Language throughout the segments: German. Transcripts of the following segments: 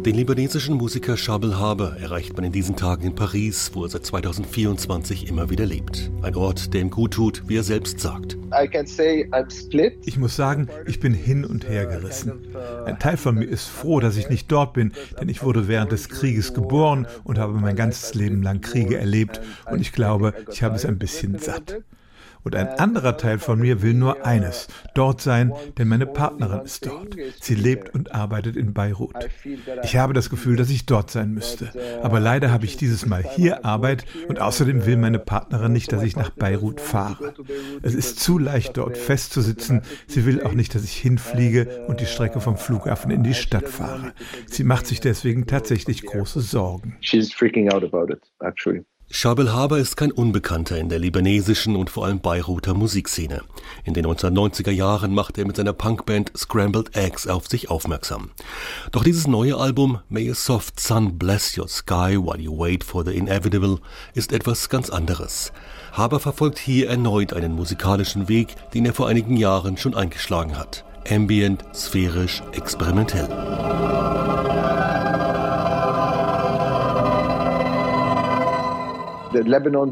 Den libanesischen Musiker Shabel Haber erreicht man in diesen Tagen in Paris, wo er seit 2024 immer wieder lebt. Ein Ort, der ihm gut tut, wie er selbst sagt. Ich muss sagen, ich bin hin und her gerissen. Ein Teil von mir ist froh, dass ich nicht dort bin, denn ich wurde während des Krieges geboren und habe mein ganzes Leben lang Kriege erlebt und ich glaube, ich habe es ein bisschen satt. Und ein anderer Teil von mir will nur eines, dort sein, denn meine Partnerin ist dort. Sie lebt und arbeitet in Beirut. Ich habe das Gefühl, dass ich dort sein müsste. Aber leider habe ich dieses Mal hier Arbeit und außerdem will meine Partnerin nicht, dass ich nach Beirut fahre. Es ist zu leicht, dort festzusitzen. Sie will auch nicht, dass ich hinfliege und die Strecke vom Flughafen in die Stadt fahre. Sie macht sich deswegen tatsächlich große Sorgen. She's freaking out about it, actually. Shabel Haber ist kein Unbekannter in der libanesischen und vor allem Beiruter Musikszene. In den 1990er Jahren machte er mit seiner Punkband Scrambled Eggs auf sich aufmerksam. Doch dieses neue Album, May a Soft Sun Bless Your Sky While You Wait for the Inevitable, ist etwas ganz anderes. Haber verfolgt hier erneut einen musikalischen Weg, den er vor einigen Jahren schon eingeschlagen hat. Ambient, sphärisch, experimentell. Der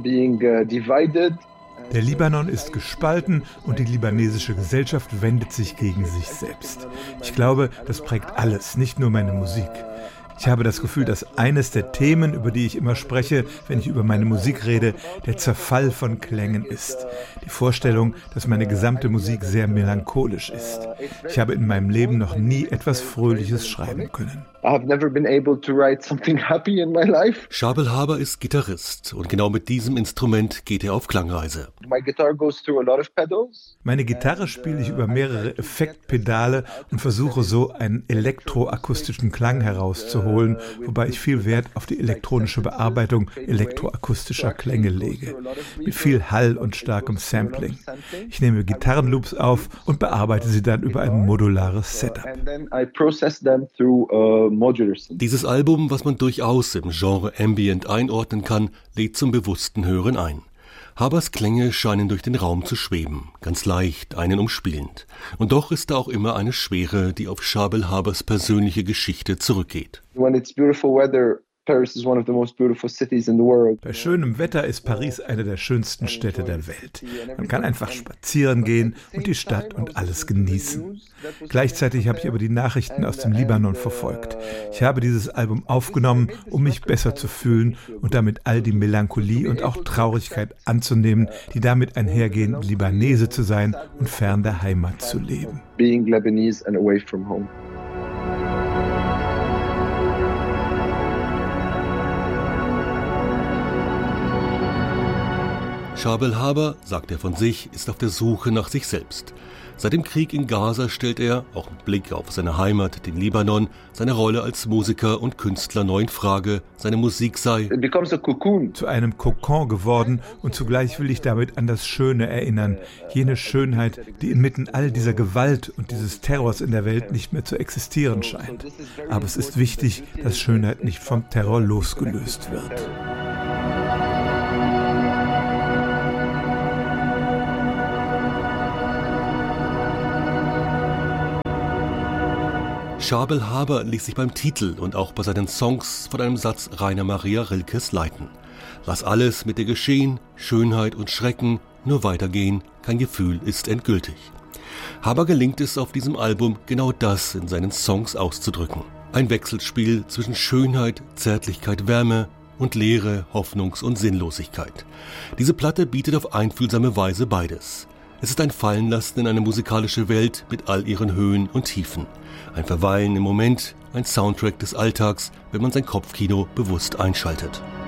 Libanon ist gespalten und die libanesische Gesellschaft wendet sich gegen sich selbst. Ich glaube, das prägt alles, nicht nur meine Musik. Ich habe das Gefühl, dass eines der Themen, über die ich immer spreche, wenn ich über meine Musik rede, der Zerfall von Klängen ist. Die Vorstellung, dass meine gesamte Musik sehr melancholisch ist. Ich habe in meinem Leben noch nie etwas Fröhliches schreiben können. Shabel Haber ist Gitarrist und genau mit diesem Instrument geht er auf Klangreise. Meine Gitarre spiele ich über mehrere Effektpedale und versuche so einen elektroakustischen Klang herauszuholen, wobei ich viel Wert auf die elektronische Bearbeitung elektroakustischer Klänge lege, mit viel Hall und starkem Sampling. Ich nehme Gitarrenloops auf und bearbeite sie dann über ein modulares Setup. Dieses Album, was man durchaus im Genre Ambient einordnen kann, lädt zum bewussten Hören ein. Habers Klänge scheinen durch den Raum zu schweben, ganz leicht, einen umspielend. Und doch ist da auch immer eine Schwere, die auf Shabel Habers persönliche Geschichte zurückgeht. Bei schönem Wetter ist Paris eine der schönsten Städte der Welt. Man kann einfach spazieren gehen und die Stadt und alles genießen. Gleichzeitig habe ich aber die Nachrichten aus dem Libanon verfolgt. Ich habe dieses Album aufgenommen, um mich besser zu fühlen und damit all die Melancholie und auch Traurigkeit anzunehmen, die damit einhergehen, Libanese zu sein und fern der Heimat zu leben. Being Lebanese and away from home. Shabel Haber, sagt er von sich, ist auf der Suche nach sich selbst. Seit dem Krieg in Gaza stellt er, auch mit Blick auf seine Heimat, den Libanon, seine Rolle als Musiker und Künstler neu in Frage. Seine Musik sei zu einem Kokon geworden und zugleich will ich damit an das Schöne erinnern. Jene Schönheit, die inmitten all dieser Gewalt und dieses Terrors in der Welt nicht mehr zu existieren scheint. Aber es ist wichtig, dass Schönheit nicht vom Terror losgelöst wird. Shabel Haber ließ sich beim Titel und auch bei seinen Songs von einem Satz Rainer Maria Rilkes leiten. Lass alles mit dir geschehen, Schönheit und Schrecken, nur weitergehen, kein Gefühl ist endgültig. Haber gelingt es auf diesem Album, genau das in seinen Songs auszudrücken. Ein Wechselspiel zwischen Schönheit, Zärtlichkeit, Wärme und Leere, Hoffnungs- und Sinnlosigkeit. Diese Platte bietet auf einfühlsame Weise beides. Es ist ein Fallenlassen in eine musikalische Welt mit all ihren Höhen und Tiefen. Ein Verweilen im Moment, ein Soundtrack des Alltags, wenn man sein Kopfkino bewusst einschaltet.